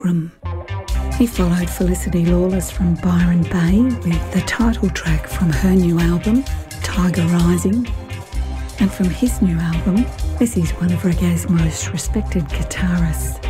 Room. He followed Felicity Lawless from Byron Bay with the title track from her new album, Tiger Rising. And from his new album, this is one of reggae's most respected guitarists,